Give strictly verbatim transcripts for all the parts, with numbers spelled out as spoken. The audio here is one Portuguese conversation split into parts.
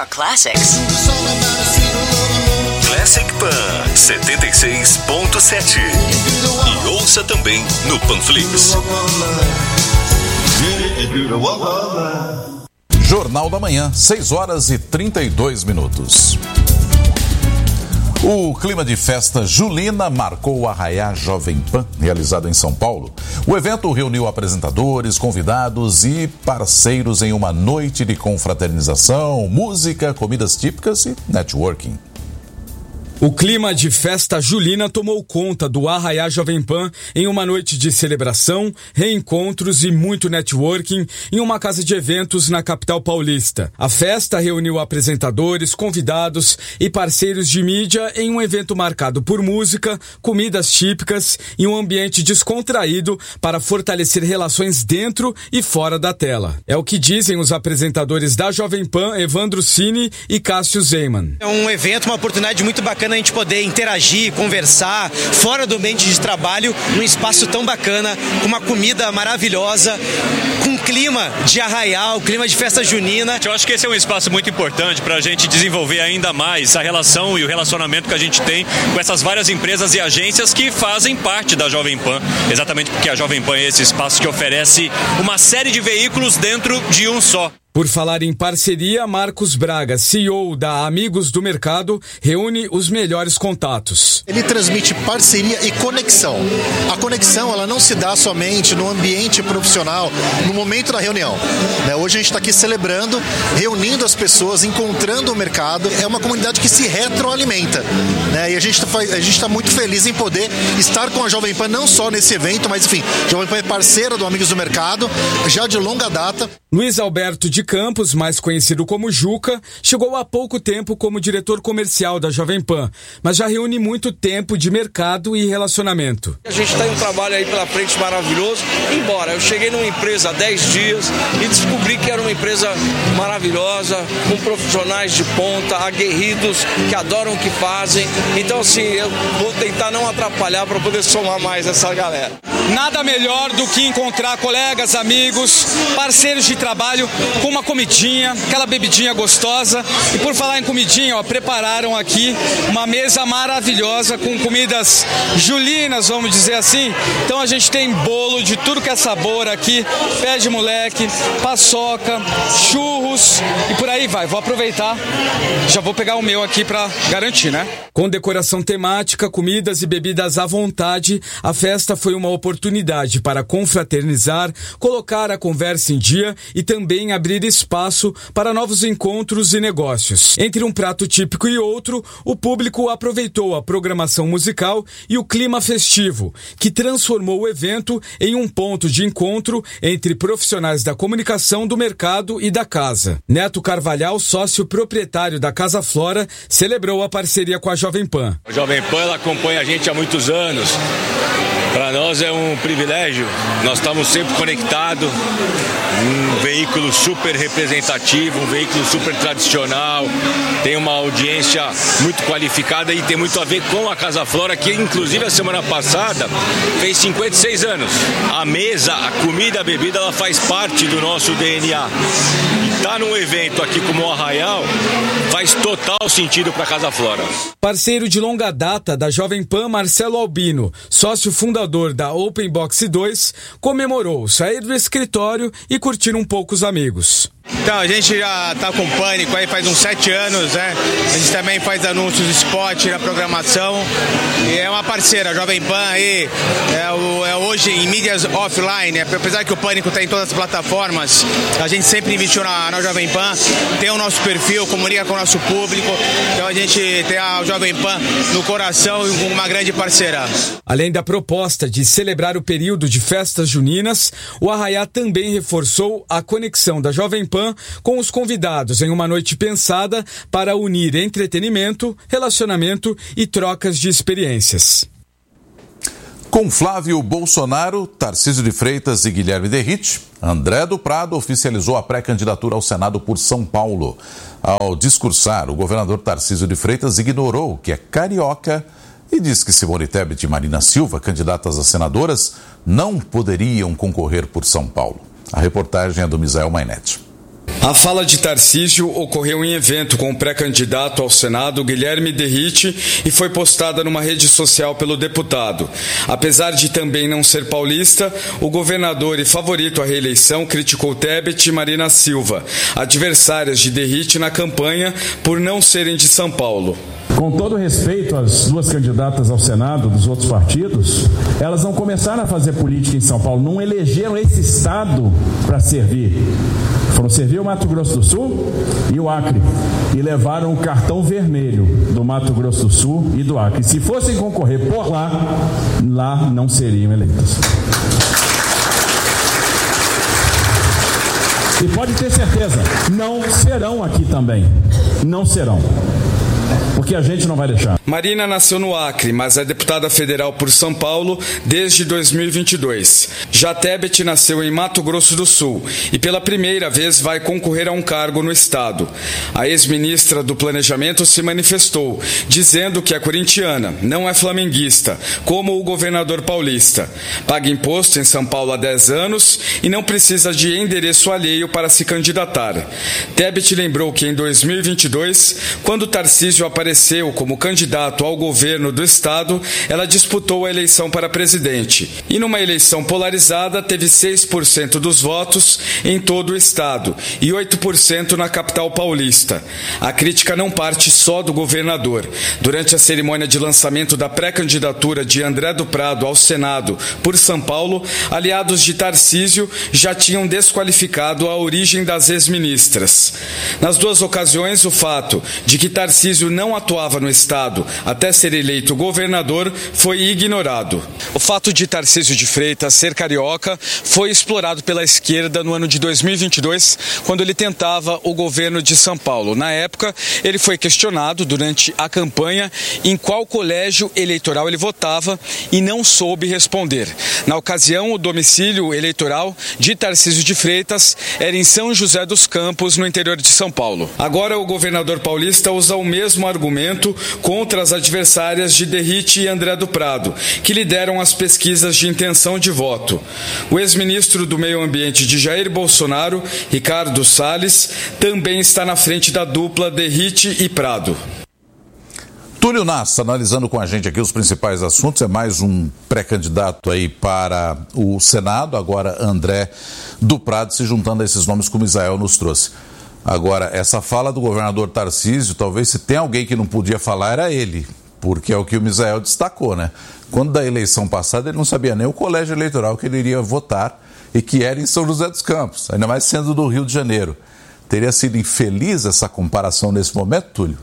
our classics. Classic Pan setenta e seis ponto sete. E ouça também no Panflix. Jornal da Manhã, seis horas e trinta e dois minutos. O clima de festa julina marcou o Arraiá Jovem Pan, realizado em São Paulo. O evento reuniu apresentadores, convidados e parceiros em uma noite de confraternização, música, comidas típicas e networking. O clima de festa julina tomou conta do Arraiá Jovem Pan em uma noite de celebração, reencontros e muito networking em uma casa de eventos na capital paulista. A festa reuniu apresentadores, convidados e parceiros de mídia em um evento marcado por música, comidas típicas e um ambiente descontraído para fortalecer relações dentro e fora da tela. É o que dizem os apresentadores da Jovem Pan, Evandro Cini e Cássio Zeiman. É um evento, uma oportunidade muito bacana a gente poder interagir, conversar fora do ambiente de trabalho, num espaço tão bacana, com uma comida maravilhosa, com clima de arraial, clima de festa junina. Eu acho que esse é um espaço muito importante para a gente desenvolver ainda mais a relação e o relacionamento que a gente tem com essas várias empresas e agências que fazem parte da Jovem Pan, exatamente porque a Jovem Pan é esse espaço que oferece uma série de veículos dentro de um só. Por falar em parceria, Marcos Braga, C E O da Amigos do Mercado, reúne os melhores contatos. Ele transmite parceria e conexão. A conexão, ela não se dá somente no ambiente profissional, no momento da reunião. Né? Hoje a gente está aqui celebrando, reunindo as pessoas, encontrando o mercado. É uma comunidade que se retroalimenta. Né? E a gente está muito feliz em poder estar com a Jovem Pan, não só nesse evento, mas enfim, a Jovem Pan é parceira do Amigos do Mercado, já de longa data. Luiz Alberto de Campos, mais conhecido como Juca, chegou há pouco tempo como diretor comercial da Jovem Pan, mas já reúne muito tempo de mercado e relacionamento. A gente tem um trabalho aí pela frente maravilhoso, embora eu cheguei numa empresa há dez dias e descobri que era uma empresa maravilhosa, com profissionais de ponta, aguerridos, que adoram o que fazem. Então assim, eu vou tentar não atrapalhar para poder somar mais essa galera. Nada melhor do que encontrar colegas, amigos, parceiros de trabalho com uma comidinha, aquela bebidinha gostosa. E por falar em comidinha, ó, prepararam aqui uma mesa maravilhosa com comidas julinas, vamos dizer assim. Então a gente tem bolo de tudo que é sabor aqui, pé de moleque, paçoca, churros e por aí vai. Vou aproveitar, já vou pegar o meu aqui para garantir, né? Com decoração temática, comidas e bebidas à vontade, a festa foi uma oportunidade para confraternizar, colocar a conversa em dia e também abrir espaço para novos encontros e negócios. Entre um prato típico e outro, o público aproveitou a programação musical e o clima festivo, que transformou o evento em um ponto de encontro entre profissionais da comunicação, do mercado e da casa. Neto Carvalhal, sócio proprietário da Casa Flora, celebrou a parceria com a Jovem Pan. A Jovem Pan ela acompanha a gente há muitos anos. Para nós é um privilégio, nós estamos sempre conectados, um veículo super representativo, um veículo super tradicional, tem uma audiência muito qualificada e tem muito a ver com a Casa Flora, que inclusive a semana passada fez cinquenta e seis anos. A mesa, a comida, a bebida, ela faz parte do nosso D N A. Estar num evento aqui como o Arraial faz total sentido para a Casa Flora. Parceiro de longa data da Jovem Pan, Marcelo Albino, sócio fundador da Open Box dois, comemorou sair do escritório e curtir um pouco os amigos. Então, a gente já tá com Pânico aí faz uns sete anos, né? A gente também faz anúncios, spot na programação. E é uma parceira, a Jovem Pan aí, é, o, é hoje em mídias offline, apesar que o Pânico tá em todas as plataformas, a gente sempre investiu na, na Jovem Pan, tem o nosso perfil, comunica com o nosso público, então a gente tem a Jovem Pan no coração e uma grande parceira. Além da proposta de celebrar o período de festas juninas, o Arraiá também reforçou a conexão da Jovem Pan com os convidados em uma noite pensada para unir entretenimento, relacionamento e trocas de experiências. Com Flávio Bolsonaro, Tarcísio de Freitas e Guilherme Derrite, André do Prado oficializou a pré-candidatura ao Senado por São Paulo. Ao discursar, o governador Tarcísio de Freitas ignorou que é carioca e diz que Simone Tebet e Marina Silva, candidatas a senadoras, não poderiam concorrer por São Paulo. A reportagem é do Misael Mainetti. A fala de Tarcísio ocorreu em evento com o pré-candidato ao Senado, Guilherme Derrite, e foi postada numa rede social pelo deputado. Apesar de também não ser paulista, o governador e favorito à reeleição criticou Tebet e Marina Silva, adversárias de Derrite na campanha, por não serem de São Paulo. Com todo respeito às duas candidatas ao Senado dos outros partidos, elas não começaram a fazer política em São Paulo, não elegeram esse estado para servir. Foram servir o Mato Grosso do Sul e o Acre, e levaram o cartão vermelho do Mato Grosso do Sul e do Acre. Se fossem concorrer por lá, lá não seriam eleitas. E pode ter certeza, não serão aqui também. Não serão. Porque a gente não vai deixar. Marina nasceu no Acre, mas é deputada federal por São Paulo desde dois mil e vinte e dois. Já Tebet nasceu em Mato Grosso do Sul e pela primeira vez vai concorrer a um cargo no estado. A ex-ministra do Planejamento se manifestou, dizendo que é corintiana, não é flamenguista, como o governador paulista. Paga imposto em São Paulo há dez anos e não precisa de endereço alheio para se candidatar. Tebet lembrou que em dois mil e vinte e dois, quando Tarcísio apareceu como candidato ao governo do estado, ela disputou a eleição para presidente. E numa eleição polarizada, teve seis por cento dos votos em todo o estado e oito por cento na capital paulista. A crítica não parte só do governador. Durante a cerimônia de lançamento da pré-candidatura de André do Prado ao Senado por São Paulo, aliados de Tarcísio já tinham desqualificado a origem das ex-ministras. Nas duas ocasiões, o fato de que Tarcísio não atuava no estado até ser eleito governador foi ignorado. O fato de Tarcísio de Freitas ser carioca foi explorado pela esquerda no ano de dois mil e vinte e dois, quando ele tentava o governo de São Paulo. Na época, ele foi questionado durante a campanha em qual colégio eleitoral ele votava e não soube responder. Na ocasião, o domicílio eleitoral de Tarcísio de Freitas era em São José dos Campos, no interior de São Paulo. Agora, o governador paulista usa o mesmo argumento contra as adversárias de Derrite e André do Prado, que lideram as pesquisas de intenção de voto. O ex-ministro do Meio Ambiente de Jair Bolsonaro, Ricardo Salles, também está na frente da dupla Derrite e Prado. Túlio Nassa, analisando com a gente aqui os principais assuntos, é mais um pré-candidato aí para o Senado, agora André do Prado, se juntando a esses nomes que o Misael nos trouxe. Agora, essa fala do governador Tarcísio, talvez se tem alguém que não podia falar, era ele, porque é o que o Misael destacou, né? Quando da eleição passada, ele não sabia nem o colégio eleitoral que ele iria votar e que era em São José dos Campos, ainda mais sendo do Rio de Janeiro. Teria sido infeliz essa comparação nesse momento, Túlio?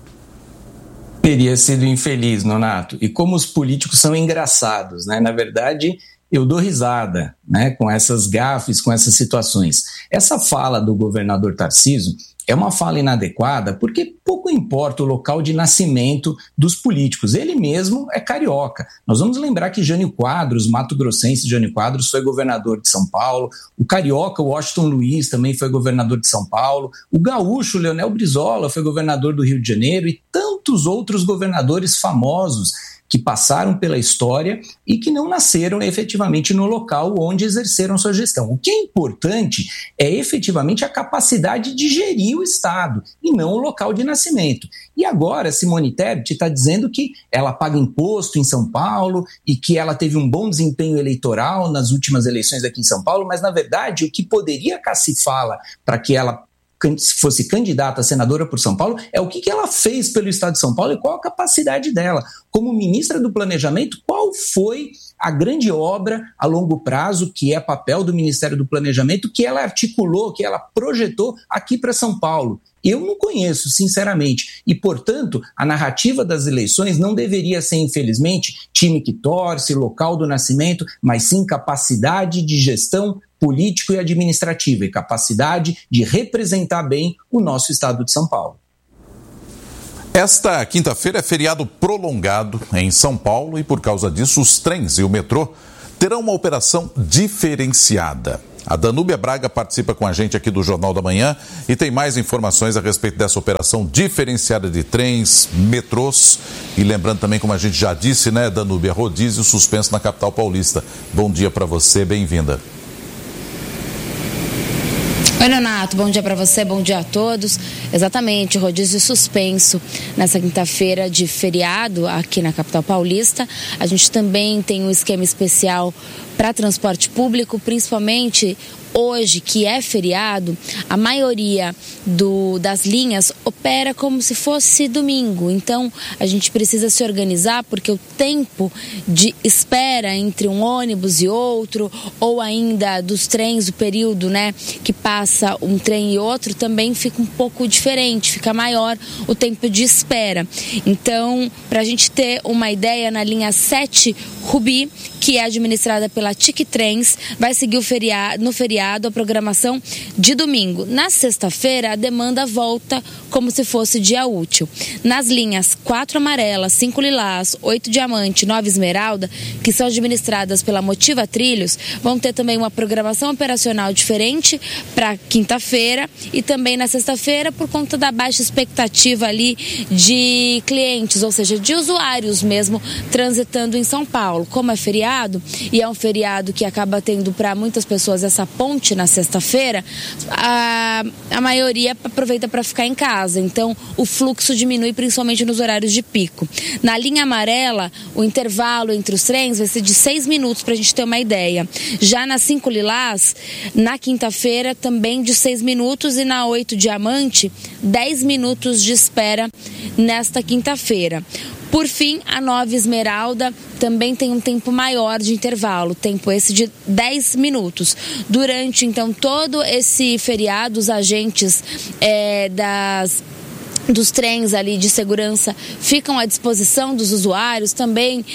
Teria sido infeliz, Nonato. E como os políticos são engraçados, né? Na verdade, eu dou risada, né, com essas gafes, com essas situações. Essa fala do governador Tarcísio é uma fala inadequada porque pouco importa o local de nascimento dos políticos. Ele mesmo é carioca. Nós vamos lembrar que Jânio Quadros, mato-grossense Jânio Quadros, foi governador de São Paulo. O carioca Washington Luiz também foi governador de São Paulo. O gaúcho Leonel Brizola foi governador do Rio de Janeiro e tantos outros governadores famosos que passaram pela história e que não nasceram efetivamente no local onde exerceram sua gestão. O que é importante é efetivamente a capacidade de gerir o Estado e não o local de nascimento. E agora Simone Tebet está dizendo que ela paga imposto em São Paulo e que ela teve um bom desempenho eleitoral nas últimas eleições aqui em São Paulo, mas na verdade o que poderia cacifá-la para que ela fosse candidata a senadora por São Paulo, é o que ela fez pelo Estado de São Paulo e qual a capacidade dela. Como ministra do Planejamento, qual foi a grande obra a longo prazo, que é papel do Ministério do Planejamento, que ela articulou, que ela projetou aqui para São Paulo? Eu não conheço, sinceramente, e, portanto, a narrativa das eleições não deveria ser, infelizmente, time que torce, local do nascimento, mas sim capacidade de gestão político e administrativa e capacidade de representar bem o nosso estado de São Paulo. Esta quinta-feira é feriado prolongado em São Paulo e, por causa disso, os trens e o metrô terão uma operação diferenciada. A Danúbia Braga participa com a gente aqui do Jornal da Manhã e tem mais informações a respeito dessa operação diferenciada de trens, metrôs e lembrando também, como a gente já disse, né, Danúbia, rodízio suspenso na capital paulista. Bom dia para você, bem-vinda. Oi, Nonato, bom dia para você, bom dia a todos. Exatamente, rodízio suspenso nessa quinta-feira de feriado aqui na capital paulista. A gente também tem um esquema especial para transporte público, principalmente hoje, que é feriado, a maioria do, das linhas opera como se fosse domingo. Então, a gente precisa se organizar porque o tempo de espera entre um ônibus e outro, ou ainda dos trens, o período, né, que passa um trem e outro, também fica um pouco diferente, fica maior o tempo de espera. Então, para a gente ter uma ideia, na linha sete Rubi, que é administrada pela T I C Trens, vai seguir o feriado, no feriado a programação de domingo. Na sexta-feira, a demanda volta como se fosse dia útil. Nas linhas quatro Amarela, cinco Lilás, oito Diamante, nove Esmeralda, que são administradas pela Motiva Trilhos, vão ter também uma programação operacional diferente para quinta-feira e também na sexta-feira, por conta da baixa expectativa ali de clientes, ou seja, de usuários mesmo transitando em São Paulo. Como é feriado, e é um feriado que acaba tendo para muitas pessoas essa ponte na sexta-feira, a, a maioria aproveita para ficar em casa, então o fluxo diminui principalmente nos horários de pico. Na linha amarela, o intervalo entre os trens vai ser de seis minutos, para a gente ter uma ideia. Já na cinco Lilás, na quinta-feira, também de seis minutos, e na oito Diamante, dez minutos de espera nesta quinta-feira. Por fim, a nove Esmeralda também tem um tempo maior de intervalo, tempo esse de dez minutos. Durante, então, todo esse feriado, os agentes é, das... dos trens ali de segurança ficam à disposição dos usuários também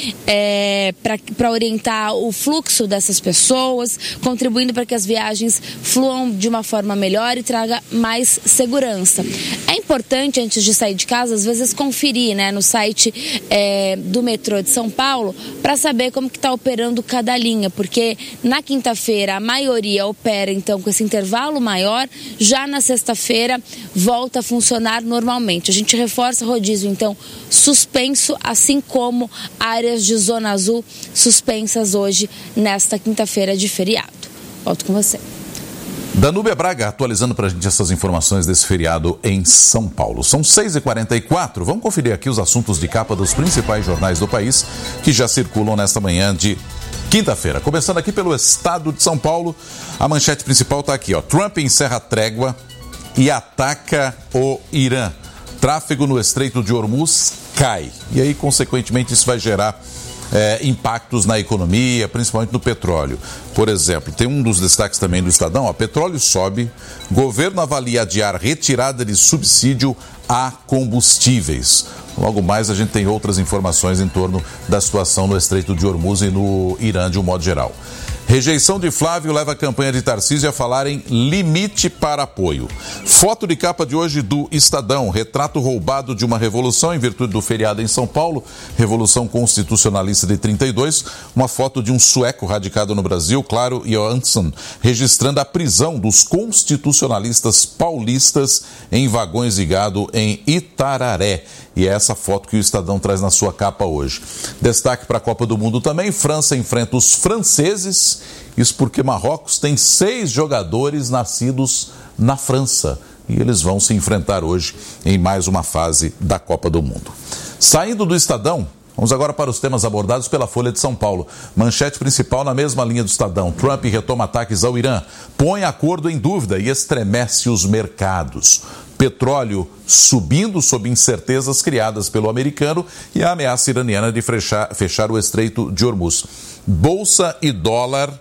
é, para orientar o fluxo dessas pessoas, contribuindo para que as viagens fluam de uma forma melhor e traga mais segurança. É importante, antes de sair de casa, às vezes conferir, né, no site é, do metrô de São Paulo para saber como que está operando cada linha, porque na quinta-feira a maioria opera então com esse intervalo maior, já na sexta-feira volta a funcionar normalmente. A gente reforça o rodízio, então, suspenso, assim como áreas de zona azul suspensas hoje, nesta quinta-feira de feriado. Volto com você. Danúbia Braga atualizando para a gente essas informações desse feriado em São Paulo. São seis e quarenta e quatro. Vamos conferir aqui os assuntos de capa dos principais jornais do país que já circulam nesta manhã de quinta-feira. Começando aqui pelo Estado de São Paulo, a manchete principal está aqui, ó. Trump encerra a trégua e ataca o Irã. Tráfego no Estreito de Hormuz cai. E aí, consequentemente, isso vai gerar é, impactos na economia, principalmente no petróleo. Por exemplo, tem um dos destaques também do Estadão, ó, petróleo sobe, governo avalia adiar retirada de subsídio a combustíveis. Logo mais a gente tem outras informações em torno da situação no Estreito de Hormuz e no Irã de um modo geral. Rejeição de Flávio leva a campanha de Tarcísio a falar em limite para apoio. Foto de capa de hoje do Estadão. Retrato roubado de uma revolução em virtude do feriado em São Paulo. Revolução Constitucionalista de trinta e dois. Uma foto de um sueco radicado no Brasil, Claro Johansson, registrando a prisão dos constitucionalistas paulistas em vagões de gado em Itararé. E é essa foto que o Estadão traz na sua capa hoje. Destaque para a Copa do Mundo também. França enfrenta os franceses. Isso porque Marrocos tem seis jogadores nascidos na França. E eles vão se enfrentar hoje em mais uma fase da Copa do Mundo. Saindo do Estadão, vamos agora para os temas abordados pela Folha de São Paulo. Manchete principal na mesma linha do Estadão. Trump retoma ataques ao Irã, põe acordo em dúvida e estremece os mercados. Petróleo subindo sob incertezas criadas pelo americano e a ameaça iraniana de fechar, fechar o Estreito de Hormuz. Bolsa e dólar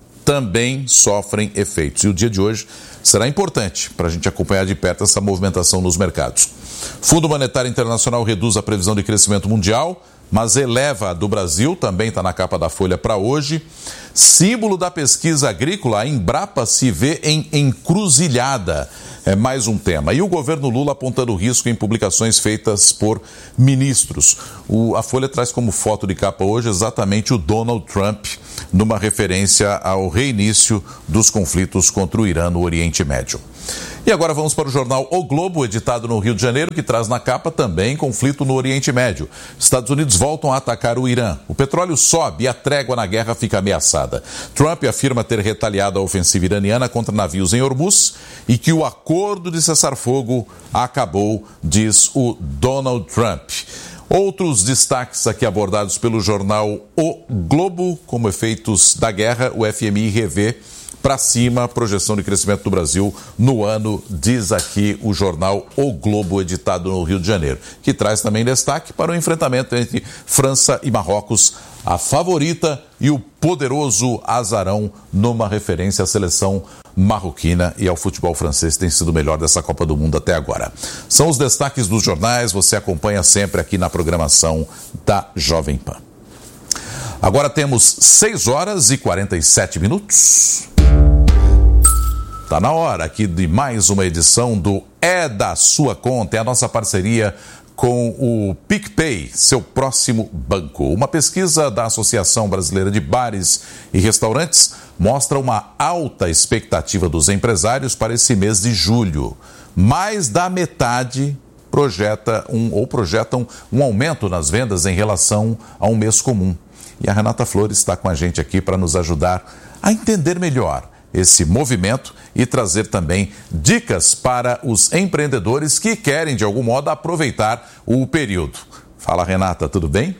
também sofrem efeitos. E o dia de hoje será importante para a gente acompanhar de perto essa movimentação nos mercados. Fundo Monetário Internacional reduz a previsão de crescimento mundial, mas eleva a do Brasil, também está na capa da Folha para hoje. Símbolo da pesquisa agrícola, a Embrapa se vê em encruzilhada. É mais um tema. E o governo Lula apontando risco em publicações feitas por ministros. O, a Folha traz como foto de capa hoje exatamente o Donald Trump, numa referência ao reinício dos conflitos contra o Irã no Oriente Médio. E agora vamos para o jornal O Globo, editado no Rio de Janeiro, que traz na capa também conflito no Oriente Médio. Estados Unidos voltam a atacar o Irã. O petróleo sobe e a trégua na guerra fica ameaçada. Trump afirma ter retaliado a ofensiva iraniana contra navios em Hormuz e que o acordo de cessar-fogo acabou, diz o Donald Trump. Outros destaques aqui abordados pelo jornal O Globo, como efeitos da guerra, o F M I revê para cima a projeção de crescimento do Brasil no ano, diz aqui o jornal O Globo, editado no Rio de Janeiro, que traz também destaque para o enfrentamento entre França e Marrocos, a favorita e o poderoso azarão, numa referência à seleção marroquina e ao futebol francês, tem sido o melhor dessa Copa do Mundo até agora. São os destaques dos jornais, você acompanha sempre aqui na programação da Jovem Pan. Agora temos seis horas e quarenta e sete minutos. Está na hora aqui de mais uma edição do É da Sua Conta, é a nossa parceria com o PicPay, seu próximo banco. Uma pesquisa da Associação Brasileira de Bares e Restaurantes mostra uma alta expectativa dos empresários para esse mês de julho. Mais da metade projeta um, ou projetam um aumento nas vendas em relação a um mês comum. E a Renata Flores está com a gente aqui para nos ajudar a entender melhor esse movimento e trazer também dicas para os empreendedores que querem, de algum modo, aproveitar o período. Fala, Renata, tudo bem?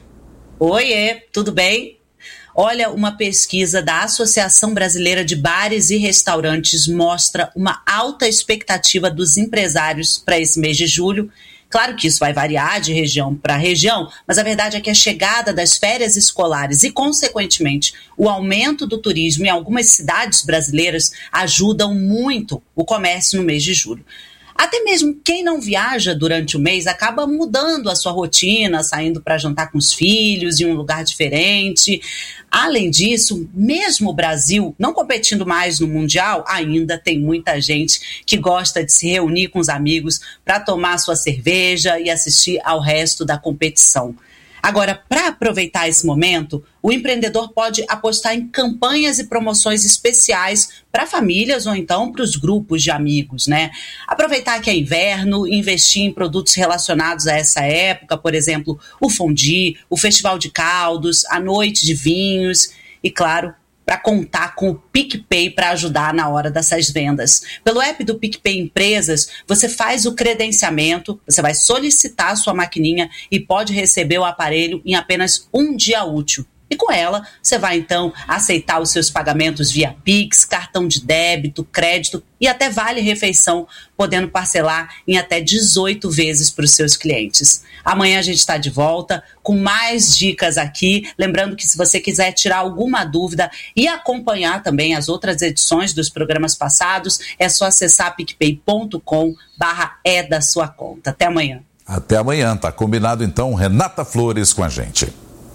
Oiê, tudo bem? Olha, uma pesquisa da Associação Brasileira de Bares e Restaurantes mostra uma alta expectativa dos empresários para esse mês de julho. Claro que isso vai variar de região para região, mas a verdade é que a chegada das férias escolares e, consequentemente, o aumento do turismo em algumas cidades brasileiras ajudam muito o comércio no mês de julho. Até mesmo quem não viaja durante o mês acaba mudando a sua rotina, saindo para jantar com os filhos em um lugar diferente. Além disso, mesmo o Brasil não competindo mais no Mundial, ainda tem muita gente que gosta de se reunir com os amigos para tomar sua cerveja e assistir ao resto da competição. Agora, para aproveitar esse momento, o empreendedor pode apostar em campanhas e promoções especiais para famílias ou então para os grupos de amigos, né? Aproveitar que é inverno, investir em produtos relacionados a essa época, por exemplo, o fondue, o festival de caldos, a noite de vinhos e, claro, para contar com o PicPay para ajudar na hora dessas vendas. Pelo app do PicPay Empresas, você faz o credenciamento, você vai solicitar a sua maquininha e pode receber o aparelho em apenas um dia útil. E com ela, você vai então aceitar os seus pagamentos via Pix, cartão de débito, crédito e até vale-refeição, podendo parcelar em até dezoito vezes para os seus clientes. Amanhã a gente está de volta com mais dicas aqui. Lembrando que se você quiser tirar alguma dúvida e acompanhar também as outras edições dos programas passados, é só acessar picpay ponto com barra é da sua conta. Até amanhã. Até amanhã, tá combinado então. Renata Flores com a gente.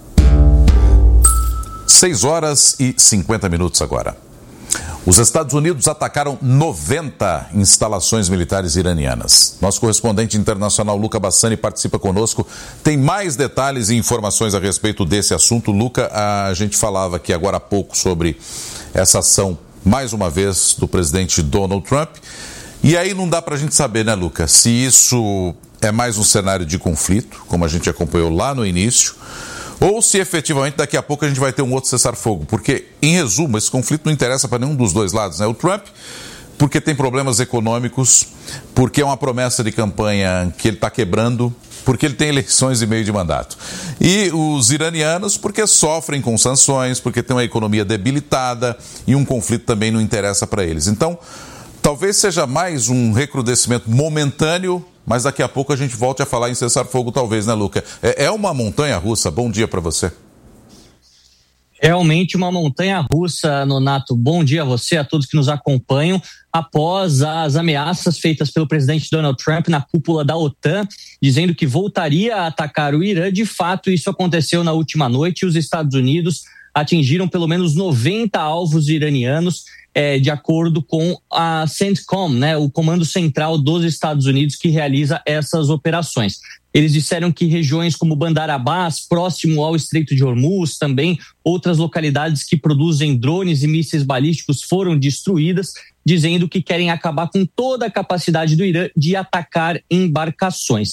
seis horas e cinquenta minutos agora. Os Estados Unidos atacaram noventa instalações militares iranianas. Nosso correspondente internacional, Luca Bassani, participa conosco. Tem mais detalhes e informações a respeito desse assunto. Luca, a gente falava aqui agora há pouco sobre essa ação, mais uma vez, do presidente Donald Trump. E aí não dá para a gente saber, né, Luca, se isso é mais um cenário de conflito, como a gente acompanhou lá no início, ou se efetivamente daqui a pouco a gente vai ter um outro cessar-fogo. Porque, em resumo, esse conflito não interessa para nenhum dos dois lados, né? O Trump, porque tem problemas econômicos, porque é uma promessa de campanha que ele está quebrando, porque ele tem eleições e meio de mandato. E os iranianos, porque sofrem com sanções, porque tem uma economia debilitada e um conflito também não interessa para eles. Então, talvez seja mais um recrudescimento momentâneo, mas daqui a pouco a gente volte a falar em cessar-fogo, talvez, né, Luca? É, é uma montanha-russa. Bom dia para você. Realmente uma montanha-russa, Nonato. Bom dia a você, a todos que nos acompanham. Após as ameaças feitas pelo presidente Donald Trump na cúpula da OTAN, dizendo que voltaria a atacar o Irã, de fato isso aconteceu na última noite e os Estados Unidos atingiram pelo menos noventa alvos iranianos, É, de acordo com a CENTCOM, né, o Comando Central dos Estados Unidos que realiza essas operações. Eles disseram que regiões como Bandar Abbas, próximo ao Estreito de Hormuz, também outras localidades que produzem drones e mísseis balísticos foram destruídas, dizendo que querem acabar com toda a capacidade do Irã de atacar embarcações.